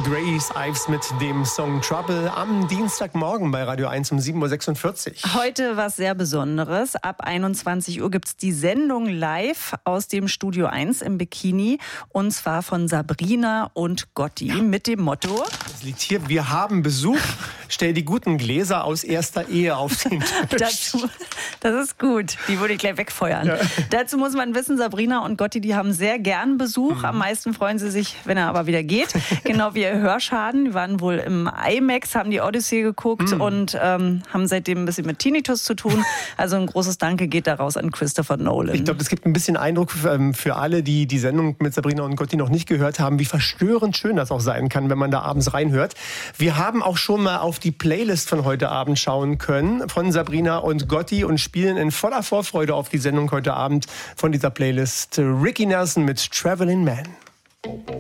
Grace Ives mit dem Song Trouble am Dienstagmorgen bei Radio 1 um 7.46 Uhr. Heute was sehr Besonderes. Ab 21 Uhr gibt es die Sendung live aus dem Studio 1 im Bikini. Und zwar von Sabrina und Gotti mit dem Motto: Das liegt hier, wir haben Besuch, stell die guten Gläser aus erster Ehe auf den Tisch. Das ist gut, die würde ich gleich wegfeuern. Ja. Dazu muss man wissen, Sabrina und Gotti, die haben sehr gern Besuch. Am meisten freuen sie sich, wenn er aber wieder geht. Genau wie ihr Hörschaden. Die waren wohl im IMAX, haben die Odyssey geguckt und haben seitdem ein bisschen mit Tinnitus zu tun. Also ein großes Danke geht daraus an Christopher Nolan. Ich glaube, das gibt ein bisschen Eindruck für alle, die die Sendung mit Sabrina und Gotti noch nicht gehört haben, wie verstörend schön das auch sein kann, wenn man da abends reinhört. Wir haben auch schon mal auf die Playlist von heute Abend schauen können, von Sabrina und Gotti, und spielen in voller Vorfreude auf die Sendung heute Abend von dieser Playlist Ricky Nelson mit Traveling Man.